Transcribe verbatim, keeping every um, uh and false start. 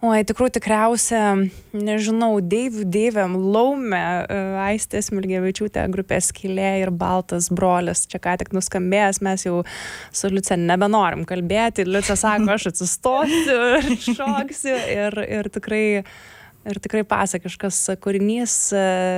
Oi, tikrųjų tikriausia, nežinau, Deivių Deivėm Laumė, Aistė Smilgevičiūtė, grupė Skylė ir Baltas brolis. Čia ką tik nuskambėjęs, mes jau su Liuce nebenorim kalbėti. Liuce sako, aš atsistosiu ir šoksiu ir, ir tikrai, ir tikrai pasakiškas kūrinys.